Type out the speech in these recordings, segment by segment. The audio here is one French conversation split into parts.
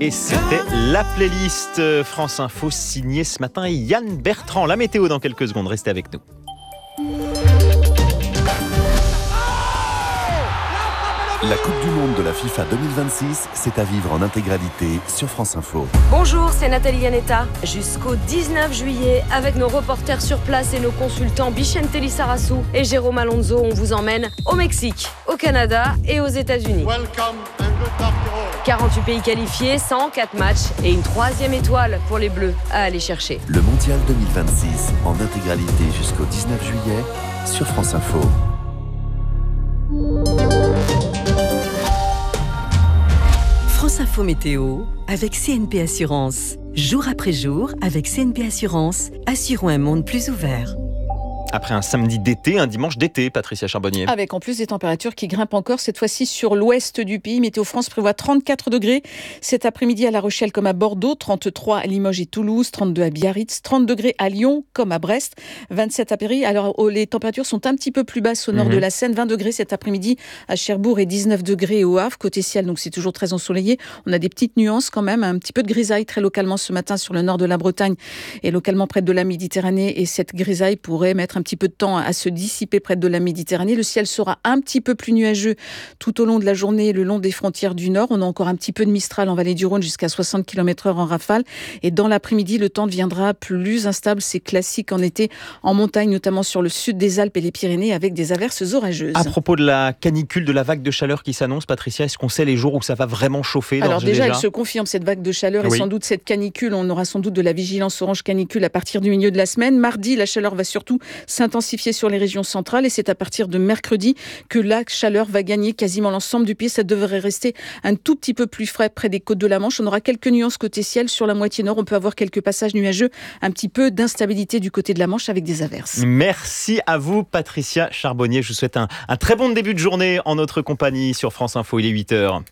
Et c'était la playlist France Info signée ce matin Yann Bertrand. La météo dans quelques secondes, restez avec nous. La Coupe du Monde de la FIFA 2026, c'est à vivre en intégralité sur France Info. Bonjour, c'est Nathalie Yanetta. Jusqu'au 19 juillet, avec nos reporters sur place et nos consultants Bichente Lissarassou et Jérôme Alonso, on vous emmène au Mexique, au Canada et aux États-Unis. 48 pays qualifiés, 104 matchs et une 3e étoile pour les Bleus à aller chercher. Le Mondial 2026 en intégralité jusqu'au 19 juillet sur France Info. France Info Météo avec CNP Assurance. Jour après jour, avec CNP Assurance, assurons un monde plus ouvert. Après un samedi d'été, un dimanche d'été, Patricia Charbonnier. Avec en plus des températures qui grimpent encore, cette fois-ci sur l'ouest du pays. Météo France prévoit 34 degrés cet après-midi à La Rochelle comme à Bordeaux, 33 à Limoges et Toulouse, 32 à Biarritz, 30 degrés à Lyon comme à Brest, 27 à Péry. Alors les températures sont un petit peu plus basses au nord de la Seine, 20 degrés cet après-midi à Cherbourg et 19 degrés au Havre. Côté ciel, donc c'est toujours très ensoleillé. On a des petites nuances quand même, un petit peu de grisaille très localement ce matin sur le nord de la Bretagne et localement près de la Méditerranée. Et cette grisaille pourrait mettre un petit peu de temps à se dissiper près de la Méditerranée. Le ciel sera un petit peu plus nuageux tout au long de la journée le long des frontières du Nord. On a encore un petit peu de Mistral en vallée du Rhône jusqu'à 60 km/h en rafale. Et dans l'après-midi, le temps deviendra plus instable. C'est classique en été en montagne, notamment sur le sud des Alpes et les Pyrénées avec des averses orageuses. À propos de la canicule, de la vague de chaleur qui s'annonce, Patricia, est-ce qu'on sait les jours où ça va vraiment chauffer? Alors déjà, elle se confirme cette vague de chaleur et sans doute cette canicule. On aura sans doute de la vigilance orange canicule à partir du milieu de la semaine. Mardi, la chaleur va surtout s'intensifier sur les régions centrales et c'est à partir de mercredi que la chaleur va gagner quasiment l'ensemble du pays. Ça devrait rester un tout petit peu plus frais près des côtes de la Manche. On aura quelques nuances côté ciel. Sur la moitié nord, on peut avoir quelques passages nuageux, un petit peu d'instabilité du côté de la Manche avec des averses. Merci à vous, Patricia Charbonnier. Je vous souhaite un très bon début de journée en notre compagnie sur France Info. Il est 8h.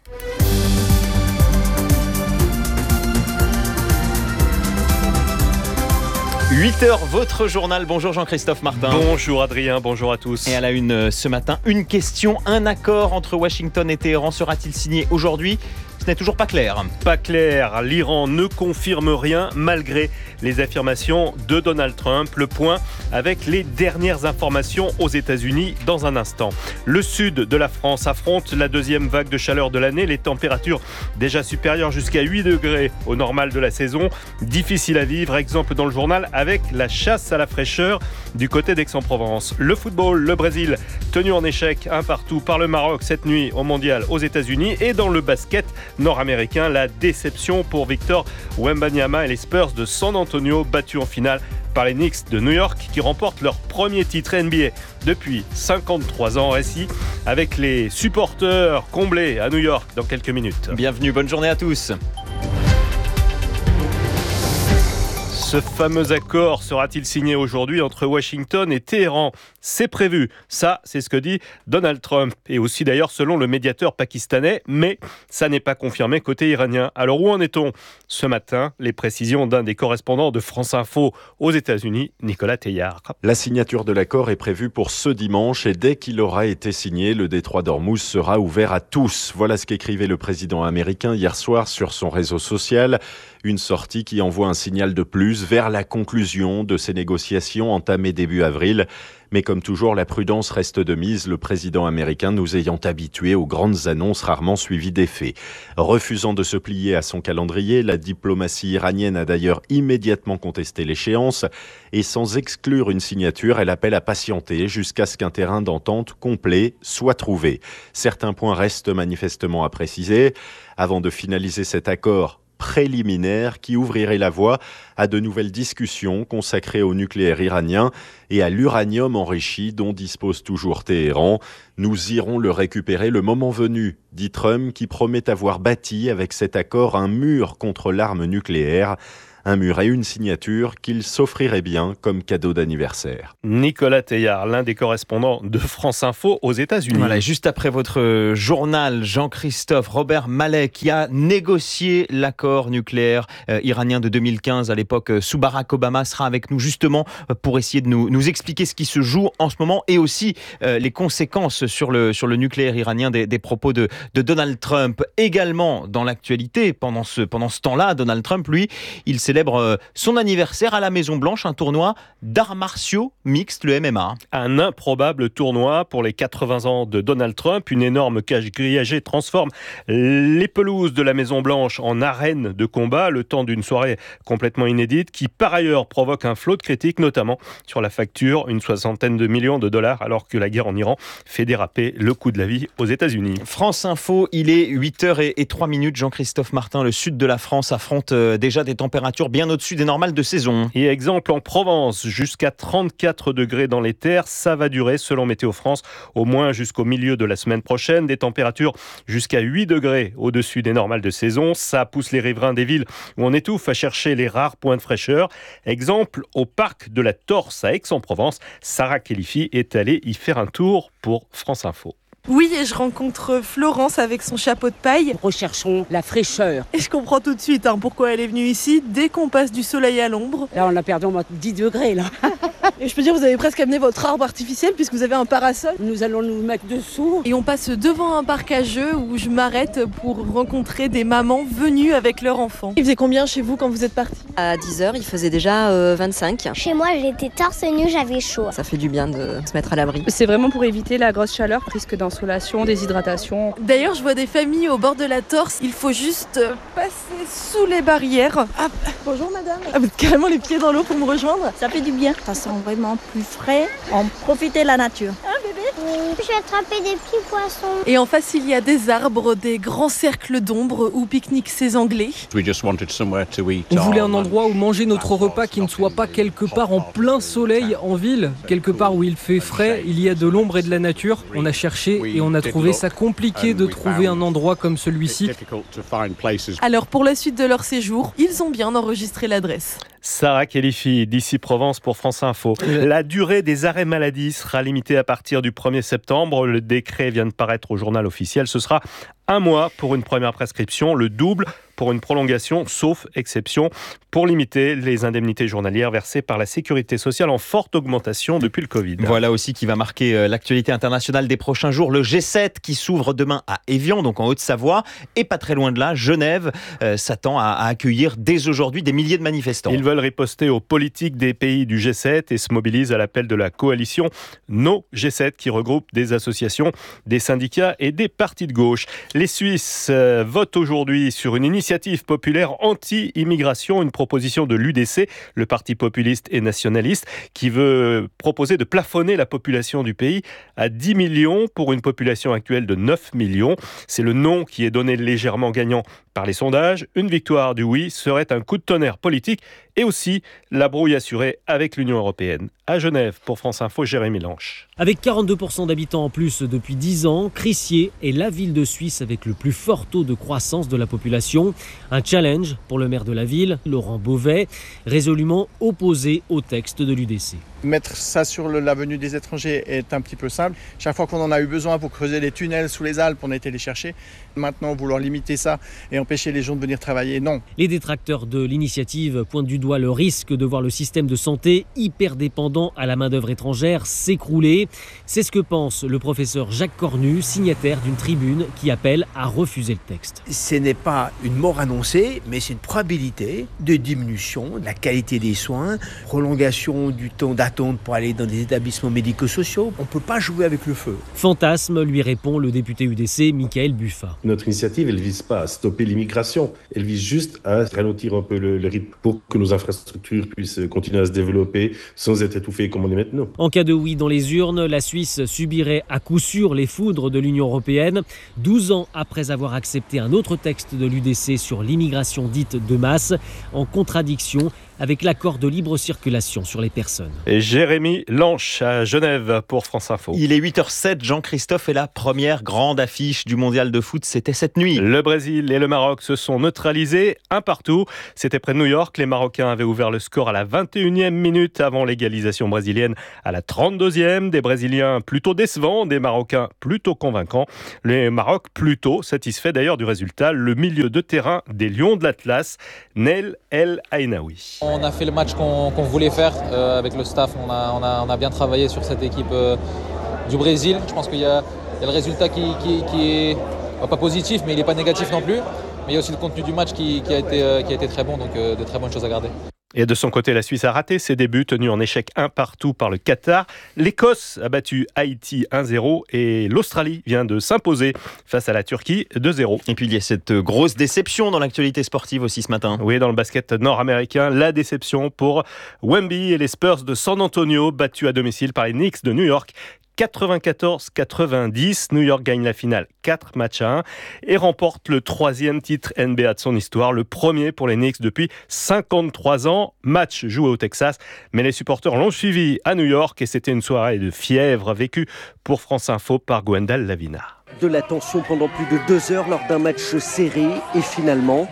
8h, votre journal. Bonjour Jean-Christophe Martin. Bonjour Adrien, bonjour à tous. Et à la une ce matin, une question. Un accord entre Washington et Téhéran sera-t-il signé aujourd'hui ? Ce n'est toujours pas clair. Pas clair. L'Iran ne confirme rien malgré les affirmations de Donald Trump. Le point avec les dernières informations aux États-Unis dans un instant. Le sud de la France affronte la deuxième vague de chaleur de l'année. Les températures déjà supérieures jusqu'à 8 degrés au normal de la saison. Difficile à vivre. Exemple dans le journal avec la chasse à la fraîcheur du côté d'Aix-en-Provence. Le football, le Brésil tenu en échec un partout par le Maroc cette nuit au mondial aux États-Unis. Et dans le basket nord-américain, la déception pour Victor Wembanyama et les Spurs de San Antonio battus en finale par les Knicks de New York qui remportent leur premier titre NBA depuis 53 ans. Récit avec les supporters comblés à New York dans quelques minutes. Bienvenue, bonne journée à tous. Ce fameux accord sera-t-il signé aujourd'hui entre Washington et Téhéran ? C'est prévu. Ça, c'est ce que dit Donald Trump. Et aussi d'ailleurs selon le médiateur pakistanais. Mais ça n'est pas confirmé côté iranien. Alors où en est-on ? Ce matin, les précisions d'un des correspondants de France Info aux États-Unis, Nicolas Teillard. La signature de l'accord est prévue pour ce dimanche et dès qu'il aura été signé, le détroit d'Ormuz sera ouvert à tous. Voilà ce qu'écrivait le président américain hier soir sur son réseau social. Une sortie qui envoie un signal de plus vers la conclusion de ces négociations entamées début avril. Mais comme toujours, la prudence reste de mise, le président américain nous ayant habitués aux grandes annonces rarement suivies d'effets. Refusant de se plier à son calendrier, la diplomatie iranienne a d'ailleurs immédiatement contesté l'échéance et sans exclure une signature, elle appelle à patienter jusqu'à ce qu'un terrain d'entente complet soit trouvé. Certains points restent manifestement à préciser. Avant de finaliser cet accord préliminaire qui ouvrirait la voie à de nouvelles discussions consacrées au nucléaire iranien et à l'uranium enrichi dont dispose toujours Téhéran. Nous irons le récupérer le moment venu, dit Trump, qui promet avoir bâti avec cet accord un mur contre l'arme nucléaire. un mur et une signature qu'il s'offrirait bien comme cadeau d'anniversaire. Nicolas Teilhard, l'un des correspondants de France Info aux États-Unis. Voilà, juste après votre journal, Jean-Christophe, Robert Malek qui a négocié l'accord nucléaire iranien de 2015 à l'époque sous Barack Obama sera avec nous justement pour essayer de nous expliquer ce qui se joue en ce moment et aussi les conséquences sur le nucléaire iranien des propos de Donald Trump. Également dans l'actualité, pendant ce temps-là, Donald Trump, lui, il célèbre son anniversaire à la Maison-Blanche, un tournoi d'arts martiaux mixtes, le MMA. Un improbable tournoi pour les 80 ans de Donald Trump. Une énorme cage grillagée transforme les pelouses de la Maison-Blanche en arène de combat, le temps d'une soirée complètement inédite qui, par ailleurs, provoque un flot de critiques, notamment sur la facture, une 60aine de millions de dollars, alors que la guerre en Iran fait déraper le coût de la vie aux États-Unis. France Info, il est 8h03. Jean-Christophe Martin, le sud de la France affronte déjà des températures bien au-dessus des normales de saison. Et exemple en Provence, jusqu'à 34 degrés dans les terres, ça va durer selon Météo France, au moins jusqu'au milieu de la semaine prochaine. Des températures jusqu'à 8 degrés au-dessus des normales de saison. Ça pousse les riverains des villes où on étouffe à chercher les rares points de fraîcheur. Exemple au parc de la Torse à Aix-en-Provence. Sarah Khelifi est allée y faire un tour pour France Info. Oui, et je rencontre Florence avec son chapeau de paille. Nous recherchons la fraîcheur. Et je comprends tout de suite pourquoi elle est venue ici, dès qu'on passe du soleil à l'ombre. Là, on a perdu au moins 10 degrés, là. Et je peux dire, vous avez presque amené votre arbre artificiel puisque vous avez un parasol. Nous allons nous mettre dessous. Et on passe devant un parc à jeux où je m'arrête pour rencontrer des mamans venues avec leurs enfants. Il faisait combien chez vous quand vous êtes partis ? À 10h, il faisait déjà 25. Chez moi, j'étais torse nu, j'avais chaud. Ça fait du bien de se mettre à l'abri. C'est vraiment pour éviter la grosse chaleur, risque d'insolation, déshydratation. D'ailleurs, je vois des familles au bord de la Torse. Il faut juste passer sous les barrières. Ah, bonjour madame. Vous êtes carrément les pieds dans l'eau pour me rejoindre. Ça fait du bien. Ça sent vraiment plus frais. On profite de la nature. Bébé, je vais attraper des petits poissons. Et en face, il y a des arbres, des grands cercles d'ombre où pique-niquent ces Anglais. On voulait un endroit où manger notre repas qui ne soit pas quelque part en plein soleil en ville, quelque part où il fait frais, il y a de l'ombre et de la nature. On a cherché et on a trouvé ça compliqué de trouver un endroit comme celui-ci. Alors pour la suite de leur séjour, ils ont bien enregistré l'adresse. Sarah Khelifi, d'ici Provence pour France Info. La durée des arrêts maladie sera limitée à partir du 1er septembre. Le décret vient de paraître au journal officiel. Ce sera 1 mois pour une première prescription, le double pour une prolongation, sauf exception, pour limiter les indemnités journalières versées par la Sécurité sociale en forte augmentation depuis le Covid. Voilà aussi qui va marquer l'actualité internationale des prochains jours. Le G7 qui s'ouvre demain à Évian, donc en Haute-Savoie, et pas très loin de là, Genève s'attend à accueillir dès aujourd'hui des milliers de manifestants. Ils veulent riposter aux politiques des pays du G7 et se mobilisent à l'appel de la coalition No G7 qui regroupe des associations, des syndicats et des partis de gauche. Les Suisses votent aujourd'hui sur une initiative populaire anti-immigration, une proposition de l'UDC, le parti populiste et nationaliste, qui veut proposer de plafonner la population du pays à 10 millions pour une population actuelle de 9 millions. C'est le non qui est donné légèrement gagnant par les sondages. Une victoire du oui serait un coup de tonnerre politique et aussi la brouille assurée avec l'Union européenne. À Genève, pour France Info, Jérémy Lanche. Avec 42% d'habitants en plus depuis 10 ans, Crissier est la ville de Suisse avec le plus fort taux de croissance de la population. Un challenge pour le maire de la ville, Laurent Beauvais, résolument opposé au texte de l'UDC. Mettre ça sur la venue des étrangers est un petit peu simple. Chaque fois qu'on en a eu besoin pour creuser des tunnels sous les Alpes, on a été les chercher. Maintenant, vouloir limiter ça et empêcher les gens de venir travailler, non. Les détracteurs de l'initiative pointent du doigt le risque de voir le système de santé hyper dépendant à la main-d'œuvre étrangère s'écrouler. C'est ce que pense le professeur Jacques Cornu, signataire d'une tribune qui appelle à refuser le texte. Ce n'est pas une mort annoncée, mais c'est une probabilité de diminution de la qualité des soins, prolongation du temps d'attente pour aller dans des établissements médico-sociaux. On ne peut pas jouer avec le feu. Fantasme, lui répond le député UDC, Michael Buffat. Notre initiative, elle ne vise pas à stopper l'immigration, elle vise juste à ralentir un peu le rythme pour que nos infrastructures puissent continuer à se développer sans être étouffées comme on est maintenant. En cas de oui dans les urnes, la Suisse subirait à coup sûr les foudres de l'Union européenne. 12 ans après avoir accepté un autre texte de l'UDC sur l'immigration dite de masse, en contradiction avec l'accord de libre circulation sur les personnes. Et Jérémy Lanche à Genève pour France Info. Il est 8h07, Jean-Christophe, et la première grande affiche du mondial de foot, c'était cette nuit. Le Brésil et le Maroc se sont neutralisés, un partout. C'était près de New York. Les Marocains avaient ouvert le score à la 21e minute avant l'égalisation brésilienne à la 32e. Des Brésiliens plutôt décevants, des Marocains plutôt convaincants. Les Maroc plutôt satisfaits d'ailleurs du résultat. Le milieu de terrain des Lions de l'Atlas, Nail El Ainaoui. On a fait le match qu'on voulait faire avec le staff. On a bien travaillé sur cette équipe du Brésil. Je pense qu'il y a le résultat qui est pas positif, mais il n'est pas négatif non plus. Mais il y a aussi le contenu du match qui a été très bon, donc de très bonnes choses à garder. Et de son côté, la Suisse a raté ses débuts, tenus en échec un partout par le Qatar. L'Écosse a battu Haïti 1-0 et l'Australie vient de s'imposer face à la Turquie 2-0. Et puis il y a cette grosse déception dans l'actualité sportive aussi ce matin. Oui, dans le basket nord-américain, la déception pour Wemby et les Spurs de San Antonio, battus à domicile par les Knicks de New York. 94-90, New York gagne la finale 4-1 et remporte le 3e titre NBA de son histoire, le premier pour les Knicks depuis 53 ans. Match joué au Texas, mais les supporters l'ont suivi à New York et c'était une soirée de fièvre vécue pour France Info par Gwendal Lavina. De la tension pendant plus de 2 heures lors d'un match serré et finalement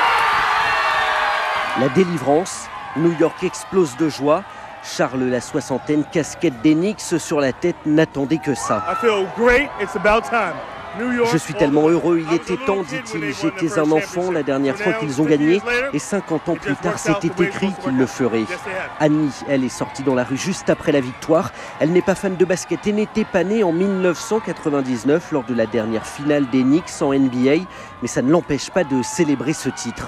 la délivrance. New York explose de joie. Charles, la soixantaine, casquette des Knicks sur la tête, n'attendait que ça. Je suis tellement heureux, il était temps, dit-il. J'étais un enfant la dernière fois qu'ils ont gagné et 50 ans plus tard, c'était écrit qu'ils le feraient. Annie, elle est sortie dans la rue juste après la victoire. Elle n'est pas fan de basket et n'était pas née en 1999 lors de la dernière finale des Knicks en NBA, mais ça ne l'empêche pas de célébrer ce titre.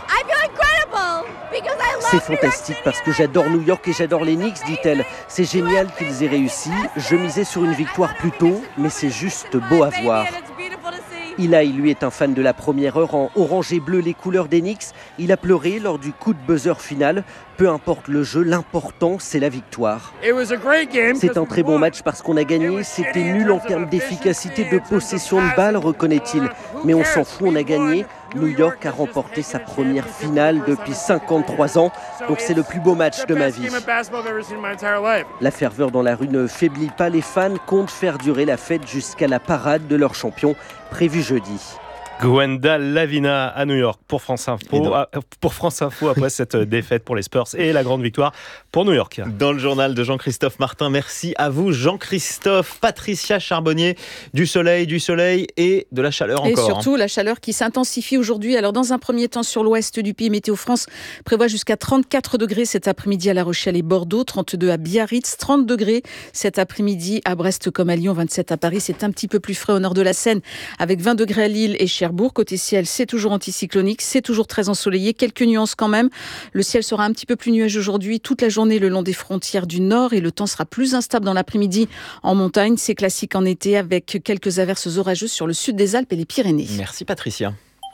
C'est fantastique parce que j'adore New York et j'adore les Knicks, dit-elle. C'est génial qu'ils aient réussi. Je misais sur une victoire plus tôt, mais c'est juste beau à voir. Eli, lui, est un fan de la première heure en orange et bleu, les couleurs des Knicks. Il a pleuré lors du coup de buzzer final. Peu importe le jeu, l'important, c'est la victoire. C'est un très bon match parce qu'on a gagné. C'était nul en termes d'efficacité de possession de balle, reconnaît-il. Mais on s'en fout, on a gagné. New York a remporté sa première finale depuis 53 ans. Donc c'est le plus beau match de ma vie. La ferveur dans la rue ne faiblit pas. Les fans comptent faire durer la fête jusqu'à la parade de leur champion, prévue jeudi. Gwendal Lavina à New York pour France Info après cette défaite pour les Spurs et la grande victoire pour New York. Dans le journal de Jean-Christophe Martin, merci à vous Jean-Christophe. Patricia Charbonnier, du soleil et de la chaleur encore. Et surtout la chaleur qui s'intensifie aujourd'hui. Alors dans un premier temps sur l'ouest du pays, Météo France prévoit jusqu'à 34 degrés cet après-midi à La Rochelle et Bordeaux, 32 à Biarritz, 30 degrés cet après-midi à Brest comme à Lyon, 27 à Paris. C'est un petit peu plus frais au nord de la Seine avec 20 degrés à Lille et Cherbourg. Côté ciel, c'est toujours anticyclonique, c'est toujours très ensoleillé, quelques nuances quand même. Le ciel sera un petit peu plus nuageux aujourd'hui, toute la journée le long des frontières du nord et le temps sera plus instable dans l'après-midi en montagne. C'est classique en été avec quelques averses orageuses sur le sud des Alpes et les Pyrénées. Merci Patricia.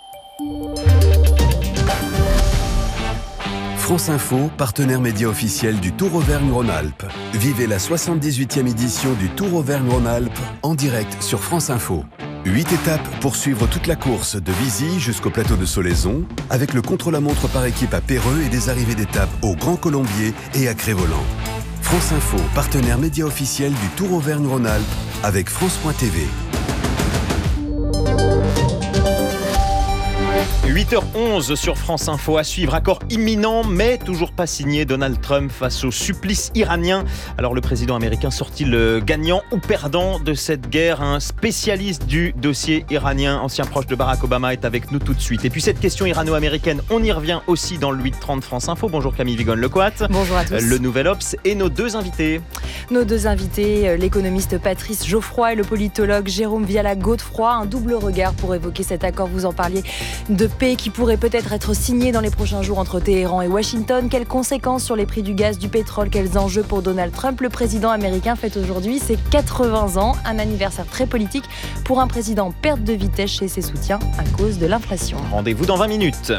France Info, partenaire média officiel du Tour Auvergne-Rhône-Alpes. Vivez la 78e édition du Tour Auvergne-Rhône-Alpes en direct sur France Info. 8 étapes pour suivre toute la course de Vizy jusqu'au plateau de Solaison, avec le contre-la-montre par équipe à Péreux et des arrivées d'étapes au Grand Colombier et à Crévoland. France Info, partenaire média officiel du Tour Auvergne-Rhône-Alpes, avec France.tv. 8h11 sur France Info à suivre. Accord imminent mais toujours pas signé. Donald Trump face au supplice iranien. Alors le président américain sort-il gagnant ou perdant de cette guerre? Un spécialiste du dossier iranien, ancien proche de Barack Obama, est avec nous tout de suite. Et puis cette question irano-américaine, on y revient aussi dans le 8h30 France Info. Bonjour Camille Vigonne-Lecoat. Bonjour à tous. Le Nouvel Obs et nos deux invités. Nos deux invités, l'économiste Patrice Geoffroy et le politologue Jérôme Viala-Godefroy. Un double regard pour évoquer cet accord, vous en parliez, de paix qui pourrait peut-être être signé dans les prochains jours entre Téhéran et Washington. Quelles conséquences sur les prix du gaz, du pétrole, quels enjeux pour Donald Trump? Le président américain fête aujourd'hui ses 80 ans, un anniversaire très politique pour un président en perte de vitesse chez ses soutiens à cause de l'inflation. Rendez-vous dans 20 minutes.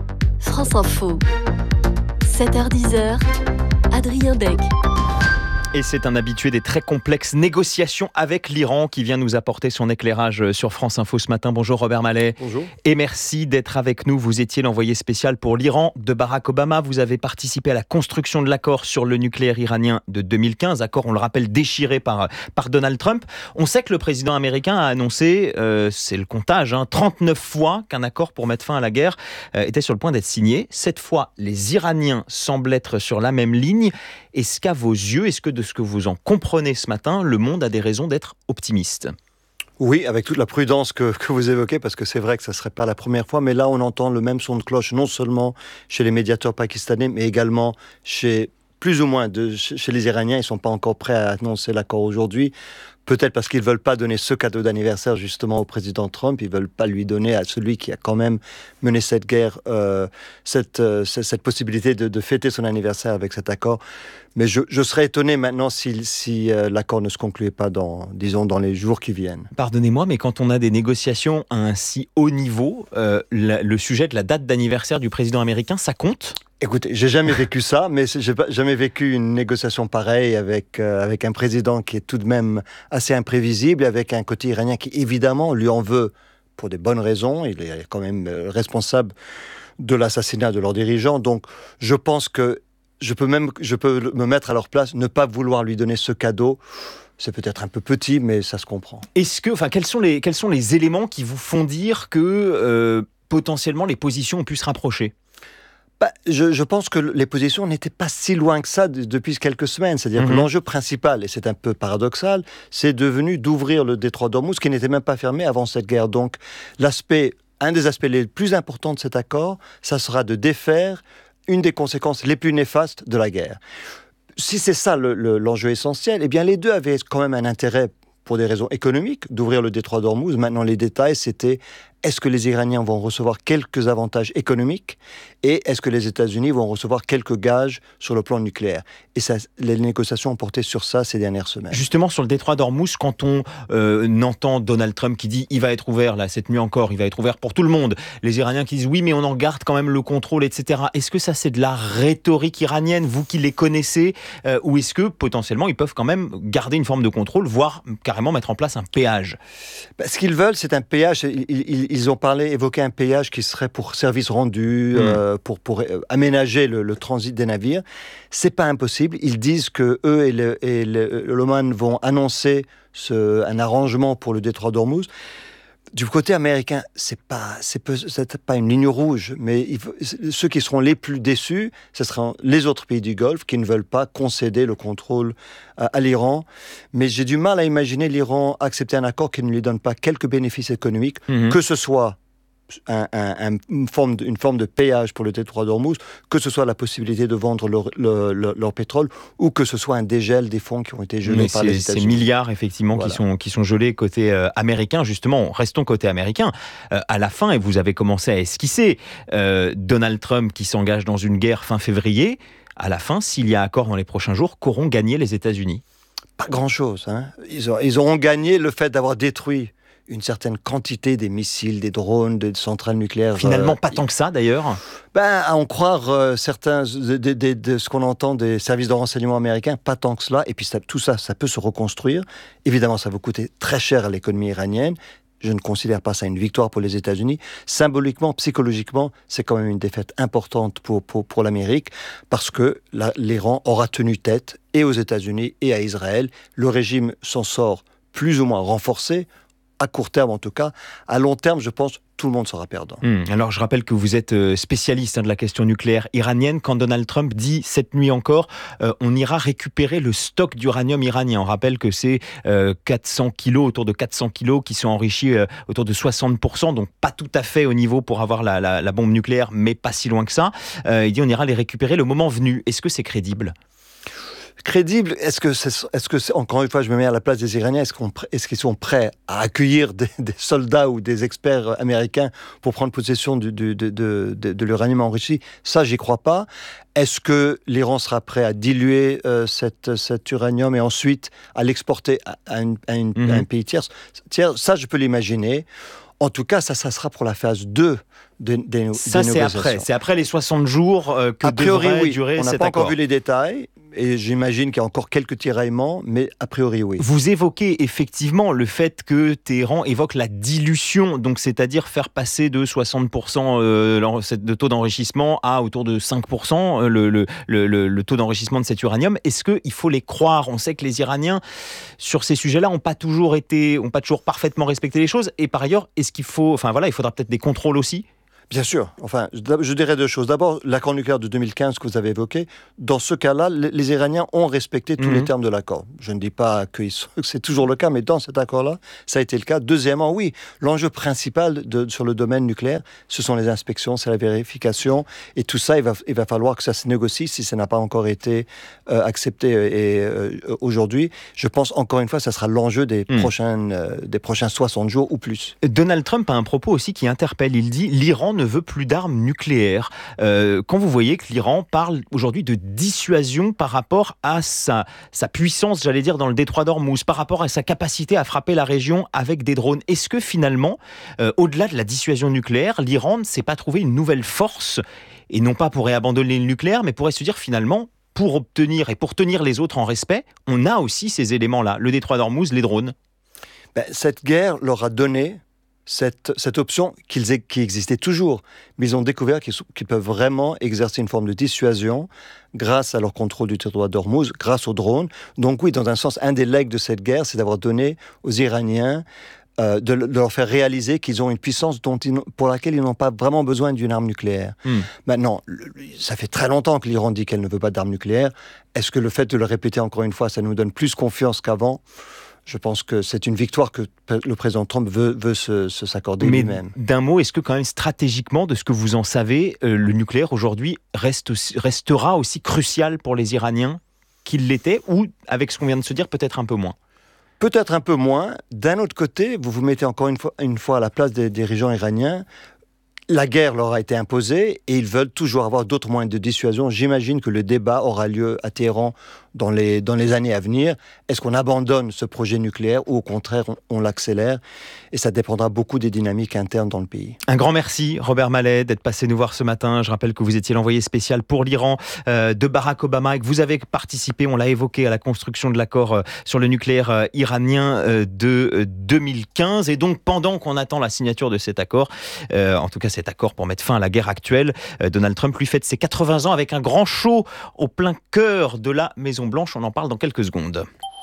France Info, 7h-10h, Adrien Deg. Et c'est un habitué des très complexes négociations avec l'Iran qui vient nous apporter son éclairage sur France Info ce matin. Bonjour Robert Mallet. Bonjour. Et merci d'être avec nous. Vous étiez l'envoyé spécial pour l'Iran de Barack Obama. Vous avez participé à la construction de l'accord sur le nucléaire iranien de 2015. Accord, on le rappelle, déchiré par Donald Trump. On sait que le président américain a annoncé, c'est le comptage, 39 fois qu'un accord pour mettre fin à la guerre était sur le point d'être signé. Cette fois, les Iraniens semblent être sur la même ligne. Est-ce qu'à vos yeux, est-ce que de ce que vous en comprenez ce matin, le monde a des raisons d'être optimiste ? Oui, avec toute la prudence que vous évoquez, parce que c'est vrai que ça ne serait pas la première fois, mais là on entend le même son de cloche, non seulement chez les médiateurs pakistanais, mais également chez plus ou moins chez les Iraniens. Ils ne sont pas encore prêts à annoncer l'accord aujourd'hui. Peut-être parce qu'ils ne veulent pas donner ce cadeau d'anniversaire justement au président Trump. Ils ne veulent pas lui donner à celui qui a quand même mené cette guerre, cette possibilité de fêter son anniversaire avec cet accord. Mais je serais étonné maintenant si l'accord ne se concluait pas dans les jours qui viennent. Pardonnez-moi, mais quand on a des négociations à un si haut niveau, le sujet de la date d'anniversaire du président américain, ça compte ? Écoutez, j'ai jamais vécu ça, mais j'ai jamais vécu une négociation pareille avec un président qui est tout de même assez imprévisible, avec un côté iranien qui évidemment lui en veut pour des bonnes raisons. Il est quand même responsable de l'assassinat de leurs dirigeants. Donc, je pense que je peux me mettre à leur place, ne pas vouloir lui donner ce cadeau. C'est peut-être un peu petit, mais ça se comprend. Quels sont les éléments qui vous font dire que potentiellement les positions ont pu se rapprocher ? Je pense que les positions n'étaient pas si loin que ça depuis quelques semaines. C'est-à-dire que l'enjeu principal, et c'est un peu paradoxal, c'est devenu d'ouvrir le détroit d'Ormuz, qui n'était même pas fermé avant cette guerre. Donc, un des aspects les plus importants de cet accord, ça sera de défaire une des conséquences les plus néfastes de la guerre. Si c'est ça l'enjeu essentiel, eh bien les deux avaient quand même un intérêt pour des raisons économiques d'ouvrir le détroit d'Ormuz. Maintenant, les détails, c'était est-ce que les Iraniens vont recevoir quelques avantages économiques et est-ce que les États-Unis vont recevoir quelques gages sur le plan nucléaire. Et ça, les négociations ont porté sur ça ces dernières semaines. Justement, sur le détroit d'Ormuz, quand on entend Donald Trump qui dit il va être ouvert, là, cette nuit encore, il va être ouvert pour tout le monde. Les Iraniens qui disent oui, mais on en garde quand même le contrôle, etc. Est-ce que ça, c'est de la rhétorique iranienne, vous qui les connaissez, ou est-ce que potentiellement ils peuvent quand même garder une forme de contrôle, voire carrément mettre en place un péage ? Ce qu'ils veulent, c'est un péage. Ils ont évoqué un péage qui serait pour service rendu, pour aménager le transit des navires. C'est pas impossible. Ils disent que eux et l'Oman vont annoncer un arrangement pour le détroit d'Ormuz. Du côté américain, c'est pas une ligne rouge, mais ceux qui seront les plus déçus, ce seront les autres pays du Golfe qui ne veulent pas concéder le contrôle à l'Iran. Mais j'ai du mal à imaginer l'Iran accepter un accord qui ne lui donne pas quelques bénéfices économiques, que ce soit une forme de péage pour le détroit d'Ormuz, que ce soit la possibilité de vendre leur pétrole ou que ce soit un dégel des fonds qui ont été gelés par les États-Unis. Ces milliards effectivement qui sont gelés côté américain. Justement, restons côté américain. À la fin, et vous avez commencé à esquisser, Donald Trump qui s'engage dans une guerre fin février, à la fin, s'il y a accord dans les prochains jours, qu'auront gagné les États-Unis ? Pas grand-chose. Ils auront gagné le fait d'avoir détruit une certaine quantité des missiles, des drones, des centrales nucléaires. Finalement, pas tant que ça, d'ailleurs. À en croire certains de ce qu'on entend des services de renseignement américains, pas tant que cela. Et puis tout ça peut se reconstruire. Évidemment, ça va coûter très cher à l'économie iranienne. Je ne considère pas ça une victoire pour les États-Unis. Symboliquement, psychologiquement, c'est quand même une défaite importante pour l'Amérique, parce que l'Iran aura tenu tête et aux États-Unis et à Israël. Le régime s'en sort plus ou moins renforcé, à court terme en tout cas. À long terme, je pense, tout le monde sera perdant. Alors, je rappelle que vous êtes spécialiste de la question nucléaire iranienne. Quand Donald Trump dit cette nuit encore, on ira récupérer le stock d'uranium iranien. On rappelle que c'est 400 kilos, autour de 400 kilos, qui sont enrichis autour de 60%, donc pas tout à fait au niveau pour avoir la bombe nucléaire, mais pas si loin que ça. Il dit on ira les récupérer le moment venu. Est-ce que c'est crédible ? Crédible, est-ce que encore une fois, je me mets à la place des Iraniens, est-ce qu'ils sont prêts à accueillir des soldats ou des experts américains pour prendre possession de l'uranium enrichi ? Ça, j'y crois pas. Est-ce que l'Iran sera prêt à diluer cet uranium et ensuite à l'exporter à un pays tiers ? Ça, je peux l'imaginer. En tout cas, ça sera pour la phase 2 des négociations. C'est après les 60 jours que a priori, devrait durer cet accord. On n'a pas encore vu les détails. Et j'imagine qu'il y a encore quelques tiraillements, mais a priori, oui. Vous évoquez effectivement le fait que Téhéran évoque la dilution, donc c'est-à-dire faire passer de 60% de taux d'enrichissement à autour de 5% le taux d'enrichissement de cet uranium. Est-ce qu'il faut les croire ? On sait que les Iraniens, sur ces sujets-là, n'ont pas toujours parfaitement respecté les choses. Et par ailleurs, il faudra peut-être des contrôles aussi ? Bien sûr. Enfin, je dirais deux choses. D'abord, l'accord nucléaire de 2015 que vous avez évoqué. Dans ce cas-là, les Iraniens ont respecté tous les termes de l'accord. Je ne dis pas que c'est toujours le cas, mais dans cet accord-là, ça a été le cas. Deuxièmement, oui, l'enjeu principal sur le domaine nucléaire, ce sont les inspections, c'est la vérification. Et tout ça, il va falloir que ça se négocie si ça n'a pas encore été accepté aujourd'hui. Je pense, encore une fois, ça sera l'enjeu des prochains 60 jours ou plus. Donald Trump a un propos aussi qui interpelle. Il dit « L'Iran ne veut plus d'armes nucléaires ». Quand vous voyez que l'Iran parle aujourd'hui de dissuasion par rapport à sa puissance, j'allais dire, dans le détroit d'Ormuz, par rapport à sa capacité à frapper la région avec des drones, est-ce que finalement, au-delà de la dissuasion nucléaire, l'Iran ne s'est pas trouvé une nouvelle force, et non pas pourrait abandonner le nucléaire, mais pourrait se dire finalement, pour obtenir et pour tenir les autres en respect, on a aussi ces éléments-là, le détroit d'Ormuz, les drones. Cette guerre leur a donné cette option qui existait toujours, mais ils ont découvert qu'ils peuvent vraiment exercer une forme de dissuasion grâce à leur contrôle du détroit d'Ormuz, grâce aux drones. Donc oui, dans un sens, un des legs de cette guerre, c'est d'avoir donné aux Iraniens de leur faire réaliser qu'ils ont une puissance pour laquelle ils n'ont pas vraiment besoin d'une arme nucléaire. Maintenant, ça fait très longtemps que l'Iran dit qu'elle ne veut pas d'armes nucléaires. Est-ce que le fait de le répéter encore une fois, ça nous donne plus confiance qu'avant ? Je pense que c'est une victoire que le président Trump veut s'accorder lui-même. Mais d'un mot, est-ce que quand même stratégiquement, de ce que vous en savez, le nucléaire aujourd'hui restera aussi crucial pour les Iraniens qu'il l'était, ou avec ce qu'on vient de se dire, peut-être un peu moins ? Peut-être un peu moins. D'un autre côté, vous vous mettez encore une fois à la place des dirigeants iraniens. La guerre leur a été imposée et ils veulent toujours avoir d'autres moyens de dissuasion. J'imagine que le débat aura lieu à Téhéran dans les années à venir. Est-ce qu'on abandonne ce projet nucléaire ou au contraire on l'accélère ? Et ça dépendra beaucoup des dynamiques internes dans le pays. Un grand merci Robert Mallet d'être passé nous voir ce matin. Je rappelle que vous étiez l'envoyé spécial pour l'Iran de Barack Obama et que vous avez participé, on l'a évoqué, à la construction de l'accord sur le nucléaire iranien de 2015. Et donc pendant qu'on attend la signature de cet accord, en tout cas cet accord pour mettre fin à la guerre actuelle, Donald Trump lui fête ses 80 ans avec un grand show au plein cœur de la Maison-Blanche. On en parle dans quelques secondes.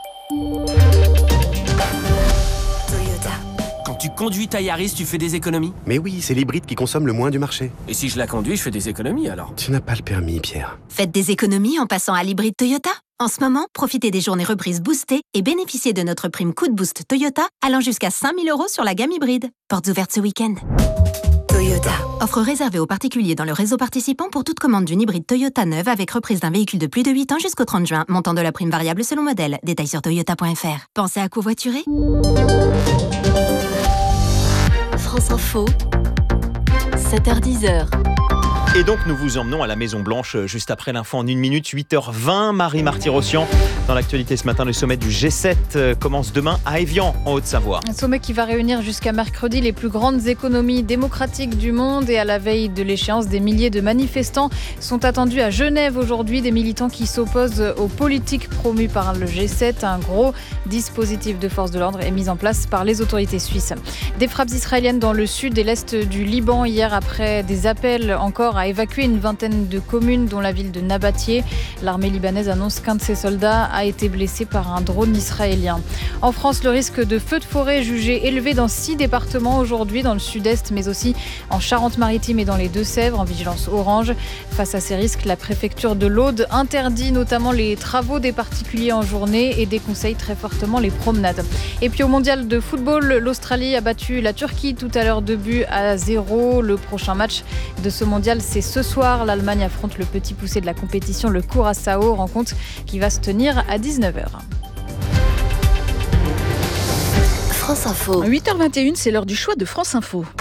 Toyota. Quand tu conduis ta Yaris, tu fais des économies ? Mais oui, c'est l'hybride qui consomme le moins du marché. Et si je la conduis, je fais des économies alors ? Tu n'as pas le permis, Pierre. Faites des économies en passant à l'hybride Toyota. En ce moment, profitez des journées reprises boostées et bénéficiez de notre prime coup de boost Toyota allant jusqu'à 5 000 € sur la gamme hybride. Portes ouvertes ce week-end. Toyota. Offre réservée aux particuliers dans le réseau participant pour toute commande d'une hybride Toyota neuve avec reprise d'un véhicule de plus de 8 ans jusqu'au 30 juin. Montant de la prime variable selon modèle. Détails sur toyota.fr. Pensez à covoiturer ? France Info, 7h-10h. Et donc nous vous emmenons à la Maison-Blanche juste après l'info en 1 minute, 8h20. Marie Marty-Rossian, dans l'actualité ce matin, le sommet du G7 commence demain à Évian, en Haute-Savoie. Un sommet qui va réunir jusqu'à mercredi les plus grandes économies démocratiques du monde. Et à la veille de l'échéance, des milliers de manifestants sont attendus à Genève aujourd'hui. Des militants qui s'opposent aux politiques promues par le G7. Un gros dispositif de force de l'ordre est mis en place par les autorités suisses. Des frappes israéliennes dans le sud et l'est du Liban hier après des appels encore à évacuer une vingtaine de communes dont la ville de Nabatieh. L'armée libanaise annonce qu'un de ses soldats a été blessé par un drone israélien. En France, le risque de feu de forêt est jugé élevé dans 6 départements aujourd'hui, dans le sud-est mais aussi en Charente-Maritime et dans les Deux-Sèvres, en vigilance orange. Face à ces risques, la préfecture de l'Aude interdit notamment les travaux des particuliers en journée et déconseille très fortement les promenades. Et puis au mondial de football, l'Australie a battu la Turquie tout à l'heure 2-0. Le prochain match de ce mondial, c'est ce soir. L'Allemagne affronte le petit poussé de la compétition, le Curaçao, rencontre qui va se tenir à 19h. France Info. 8h21, c'est l'heure du choix de France Info.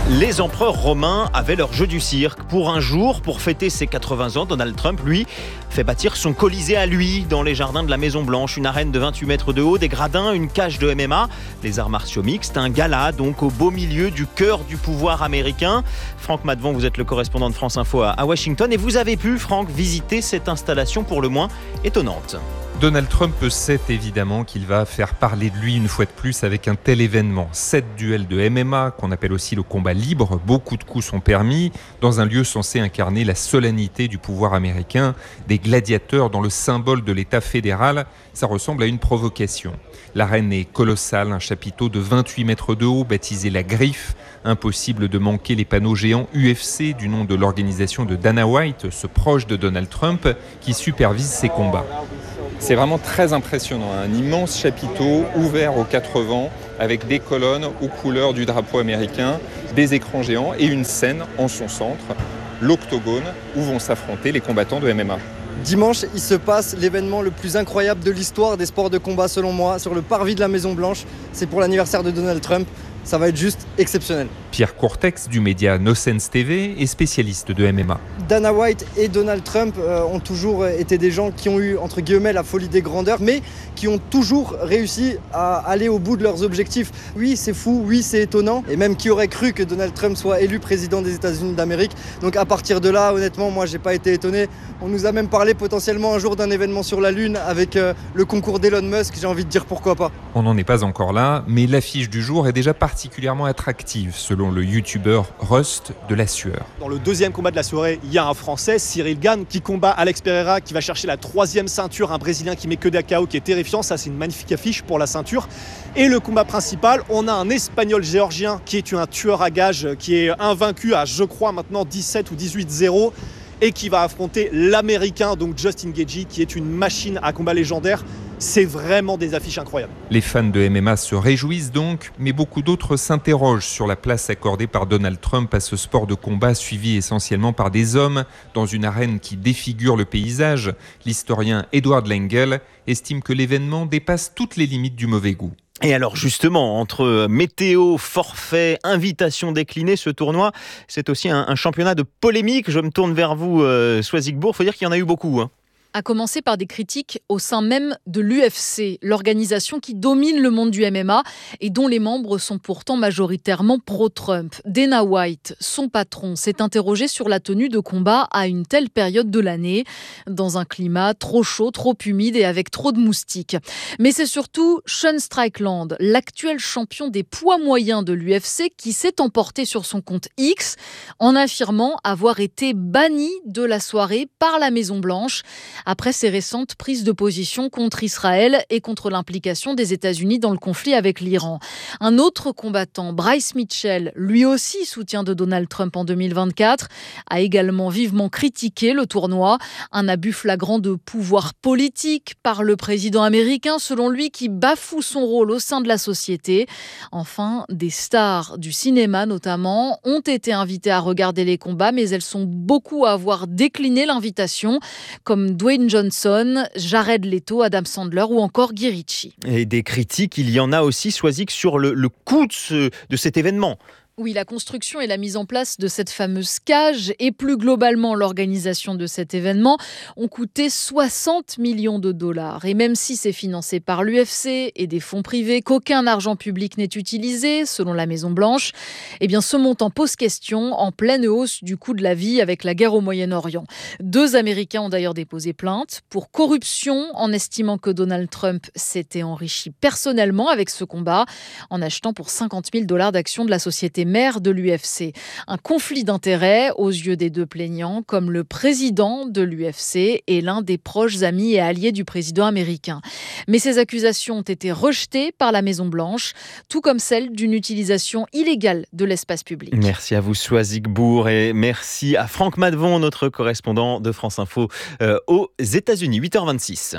Les empereurs romains avaient leur jeu du cirque. Pour un jour, pour fêter ses 80 ans, Donald Trump, lui, fait bâtir son Colisée à lui, dans les jardins de la Maison-Blanche. Une arène de 28 mètres de haut, des gradins, une cage de MMA, les arts martiaux mixtes, un gala, donc au beau milieu du cœur du pouvoir américain. Franck Madvan, vous êtes le correspondant de France Info à Washington et vous avez pu, Franck, visiter cette installation pour le moins étonnante. Donald Trump sait évidemment qu'il va faire parler de lui une fois de plus avec un tel événement. 7 duels de MMA, qu'on appelle aussi le combat libre, beaucoup de coups sont permis, dans un lieu censé incarner la solennité du pouvoir américain, des gladiateurs dans le symbole de l'État fédéral, ça ressemble à une provocation. L'arène est colossale, un chapiteau de 28 mètres de haut, baptisé La Griffe. Impossible de manquer les panneaux géants UFC du nom de l'organisation de Dana White, ce proche de Donald Trump, qui supervise ces combats. C'est vraiment très impressionnant, un immense chapiteau ouvert aux 4 vents avec des colonnes aux couleurs du drapeau américain, des écrans géants et une scène en son centre, l'octogone où vont s'affronter les combattants de MMA. Dimanche, il se passe l'événement le plus incroyable de l'histoire des sports de combat selon moi, sur le parvis de la Maison-Blanche. C'est pour l'anniversaire de Donald Trump. Ça va être juste exceptionnel. Pierre Courtex du média No Sense TV est spécialiste de MMA. Dana White et Donald Trump ont toujours été des gens qui ont eu, entre guillemets, la folie des grandeurs, mais qui ont toujours réussi à aller au bout de leurs objectifs. Oui, c'est fou, oui, c'est étonnant, et même qui aurait cru que Donald Trump soit élu président des États-Unis d'Amérique. Donc à partir de là, honnêtement, moi, j'ai pas été étonné. On nous a même parlé potentiellement un jour d'un événement sur la Lune avec le concours d'Elon Musk. J'ai envie de dire pourquoi pas. On n'en est pas encore là, mais l'affiche du jour est déjà particulièrement attractive, selon le youtubeur Rust de la Sueur. Dans le deuxième combat de la soirée, il y a un Français, Cyril Gane, qui combat Alex Pereira, qui va chercher la 3e ceinture, un Brésilien qui met que des KO, qui est terrifiant. Ça, c'est une magnifique affiche pour la ceinture. Et le combat principal, on a un Espagnol géorgien qui est un tueur à gages, qui est invaincu à, je crois, maintenant 17 ou 18-0, et qui va affronter l'Américain, donc Justin Gaethje, qui est une machine à combat légendaire. C'est vraiment des affiches incroyables. Les fans de MMA se réjouissent donc, mais beaucoup d'autres s'interrogent sur la place accordée par Donald Trump à ce sport de combat suivi essentiellement par des hommes dans une arène qui défigure le paysage. L'historien Edward Lengel estime que l'événement dépasse toutes les limites du mauvais goût. Et alors justement, entre météo, forfait, invitation déclinée, ce tournoi, c'est aussi un championnat de polémique. Je me tourne vers vous, Soisigbourg, il faut dire qu'il y en a eu beaucoup. À commencer par des critiques au sein même de l'UFC, l'organisation qui domine le monde du MMA et dont les membres sont pourtant majoritairement pro-Trump. Dana White, son patron, s'est interrogé sur la tenue de combat à une telle période de l'année, dans un climat trop chaud, trop humide et avec trop de moustiques. Mais c'est surtout Sean Strickland, l'actuel champion des poids moyens de l'UFC, qui s'est emporté sur son compte X en affirmant avoir été banni de la soirée par la Maison-Blanche après ses récentes prises de position contre Israël et contre l'implication des États-Unis dans le conflit avec l'Iran. Un autre combattant, Bryce Mitchell, lui aussi soutien de Donald Trump en 2024, a également vivement critiqué le tournoi. Un abus flagrant de pouvoir politique par le président américain, selon lui, qui bafoue son rôle au sein de la société. Enfin, des stars du cinéma notamment ont été invitées à regarder les combats, mais elles sont beaucoup à avoir décliné l'invitation, comme Dwayne Johnson, Jared Leto, Adam Sandler ou encore Guy Ritchie. Et des critiques, il y en a aussi, Soisic, sur le coût de cet événement. Oui, la construction et la mise en place de cette fameuse cage et plus globalement l'organisation de cet événement ont coûté 60 millions de dollars. Et même si c'est financé par l'UFC et des fonds privés, qu'aucun argent public n'est utilisé, selon la Maison-Blanche, eh bien ce montant pose question en pleine hausse du coût de la vie avec la guerre au Moyen-Orient. 2 Américains ont d'ailleurs déposé plainte pour corruption en estimant que Donald Trump s'était enrichi personnellement avec ce combat en achetant pour 50 000 $ d'actions de la société mère de l'UFC. Un conflit d'intérêts aux yeux des 2 plaignants, comme le président de l'UFC et l'un des proches amis et alliés du président américain. Mais ces accusations ont été rejetées par la Maison-Blanche, tout comme celle d'une utilisation illégale de l'espace public. Merci à vous, Soisigbourg, et merci à Franck Madvan, notre correspondant de France Info aux États-Unis. 8h26.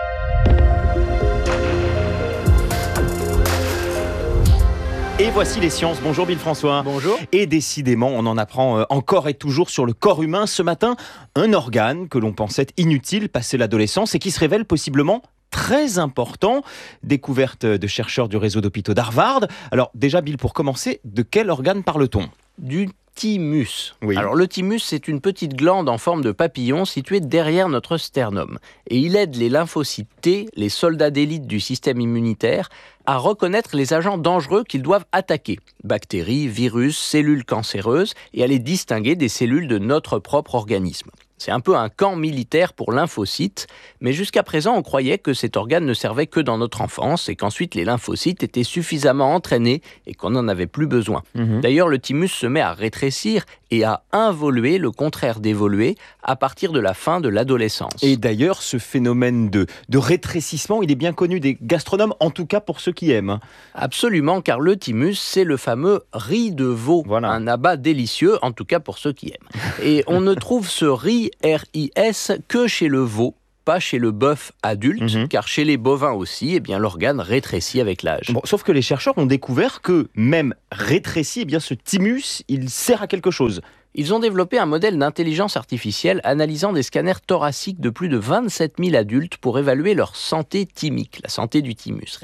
Et voici les sciences. Bonjour Bill François. Bonjour. Et décidément, on en apprend encore et toujours sur le corps humain. Ce matin, un organe que l'on pensait inutile passé l'adolescence et qui se révèle possiblement très important. Découverte de chercheurs du réseau d'hôpitaux d'Harvard. Alors déjà Bill, pour commencer, de quel organe parle-t-on ? du thymus. Oui. Alors le thymus, c'est une petite glande en forme de papillon située derrière notre sternum. Et il aide les lymphocytes T, les soldats d'élite du système immunitaire, à reconnaître les agents dangereux qu'ils doivent attaquer. Bactéries, virus, cellules cancéreuses, et à les distinguer des cellules de notre propre organisme. C'est un peu un camp militaire pour lymphocytes, mais jusqu'à présent on croyait que cet organe ne servait que dans notre enfance et qu'ensuite les lymphocytes étaient suffisamment entraînés et qu'on n'en avait plus besoin. D'ailleurs, le thymus se met à rétrécir et à involuer, le contraire d'évoluer, à partir de la fin de l'adolescence. Et d'ailleurs, ce phénomène de rétrécissement, il est bien connu des gastronomes, en tout cas pour ceux qui aiment. Absolument, car le thymus, c'est le fameux riz de veau, un abat délicieux, en tout cas pour ceux qui aiment. Et on ne trouve ce riz, R-I-S, que chez le veau, pas chez le bœuf adulte, car chez les bovins aussi, l'organe rétrécit avec l'âge. Bon, sauf que les chercheurs ont découvert que même rétréci, ce thymus, il sert à quelque chose. Ils ont développé un modèle d'intelligence artificielle analysant des scanners thoraciques de plus de 27 000 adultes pour évaluer leur santé thymique, la santé du thymus.